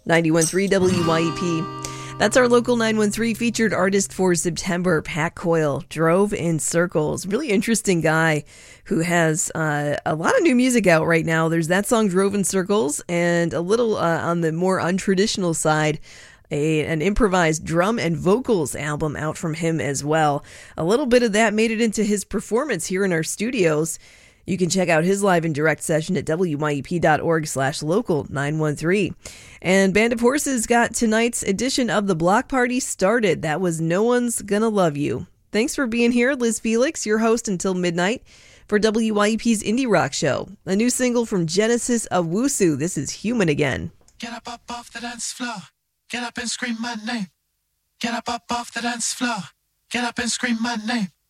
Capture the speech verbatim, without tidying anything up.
ninety-one point three W Y E P. That's our local nine one three featured artist for September, Pat Coyle. Drove in Circles. Really interesting guy who has uh, a lot of new music out right now. There's that song, Drove in Circles, and a little uh, on the more untraditional side, A, an improvised drum and vocals album out from him as well. A little bit of that made it into his performance here in our studios. You can check out his live and direct session at W Y E P dot org slash local nine one three. And Band of Horses got tonight's edition of the Block Party started. That was No One's Gonna Love You. Thanks for being here, Liz Felix, your host until midnight for W Y E P's Indie Rock Show. A new single from Genesis of Wusu. This is Human Again. Get up, up off the dance floor. Get up and scream my name. Get up, up off the dance floor. Get up and scream my name.